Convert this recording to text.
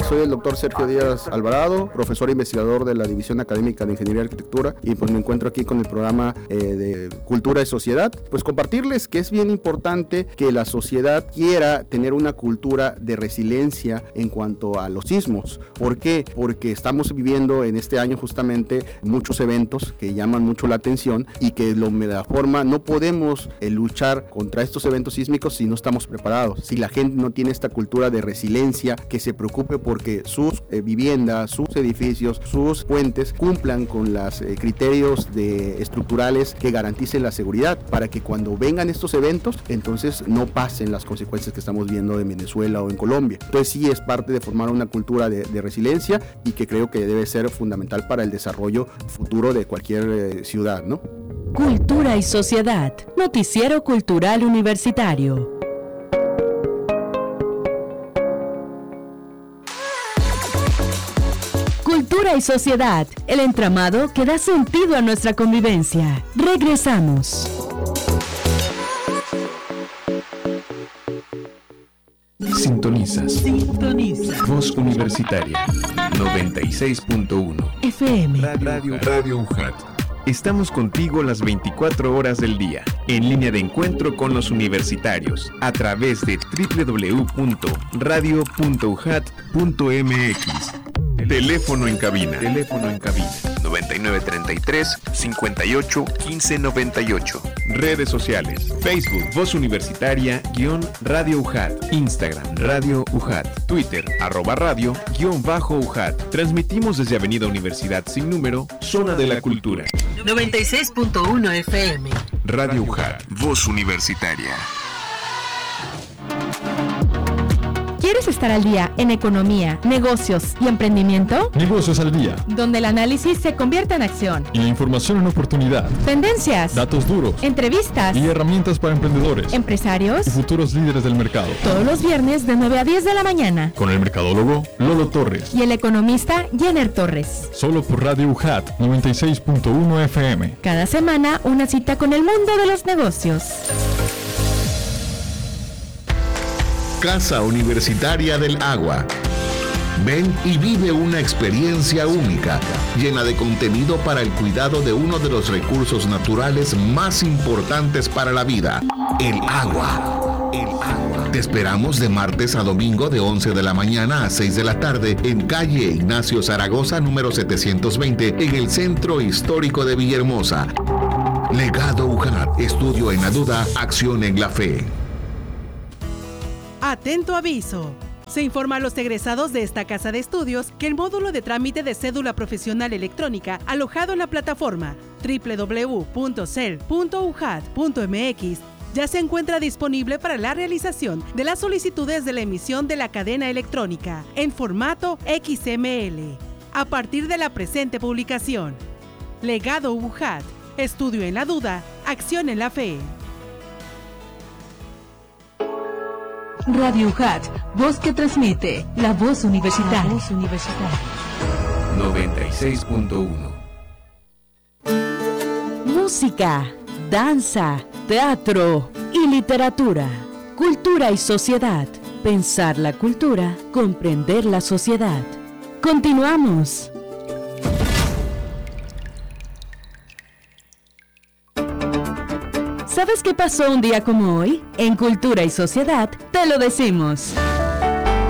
soy el doctor Sergio Díaz Alvarado, profesor investigador de la División Académica de Ingeniería y Arquitectura, y pues me encuentro aquí con el programa de Cultura y Sociedad. Pues compartirles que es bien importante que la sociedad quiera tener una cultura de resiliencia en cuanto a los sismos. ¿Por qué? Porque estamos viviendo en este año justamente muchos eventos que llaman mucho la atención y que de la forma no podemos luchar contra estos eventos sísmicos si no estamos preparados, si la gente no tiene esta cultura de resiliencia, que se preocupe porque sus viviendas, sus edificios, sus puentes cumplan con los criterios estructurales que garanticen la seguridad, para que cuando vengan estos eventos, entonces no pasen las consecuencias que estamos viendo en Venezuela o en Colombia. Entonces sí es parte de formar una cultura de resiliencia, y que creo que debe ser fundamental para el desarrollo futuro de cualquier ciudad, ¿no? Cultura y Sociedad, Noticiero Cultural Universitario. Cultura y Sociedad, el entramado que da sentido a nuestra convivencia. Regresamos. Sintonizas. Voz Universitaria 96.1 FM. Radio UJAT. Estamos contigo las 24 horas del día, en línea de encuentro con los universitarios, a través de www.radio.ujat.mx. Teléfono en cabina. 9933 58 15 98. Redes sociales: Facebook Voz Universitaria _Radio UJAT, Instagram Radio UJAT, Twitter @radio _UJAT. Transmitimos desde Avenida Universidad sin número, Zona de la Cultura. 96.1 FM. Radio UJAT, Voz Universitaria. ¿Quieres estar al día en economía, negocios y emprendimiento? Negocios al día, donde el análisis se convierte en acción. Y la información en oportunidad. Tendencias, datos duros, entrevistas y herramientas para emprendedores, empresarios y futuros líderes del mercado. Todos los viernes de 9 a 10 de la mañana. Con el mercadólogo Lolo Torres y el economista Jenner Torres. Solo por Radio UJAT 96.1 FM. Cada semana una cita con el mundo de los negocios. Casa Universitaria del Agua. Ven y vive una experiencia única, llena de contenido para el cuidado de uno de los recursos naturales más importantes para la vida, el agua. Te esperamos de martes a domingo de 11 de la mañana a 6 de la tarde en calle Ignacio Zaragoza, número 720, en el Centro Histórico de Villahermosa. Legado UJAT, estudio en la duda, acción en la fe. Atento aviso. Se informa a los egresados de esta casa de estudios que el módulo de trámite de cédula profesional electrónica alojado en la plataforma www.cel.ujat.mx ya se encuentra disponible para la realización de las solicitudes de la emisión de la cadena electrónica en formato XML a partir de la presente publicación. Legado UJAT, estudio en la duda, acción en la fe. Radio UJAT, voz que transmite, la voz universitaria. 96.1. Música, danza, teatro y literatura. Cultura y sociedad. Pensar la cultura, comprender la sociedad. Continuamos. ¿Sabes qué pasó un día como hoy? En Cultura y Sociedad te lo decimos.